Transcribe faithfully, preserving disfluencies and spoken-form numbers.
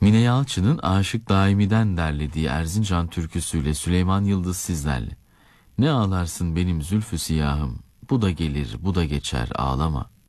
Mine Yalçın'ın Aşık Daimi'den derlediği Erzincan türküsüyle Süleyman Yıldız sizlerle. Ne ağlarsın benim zülfü siyahım, bu da gelir bu da geçer ağlama.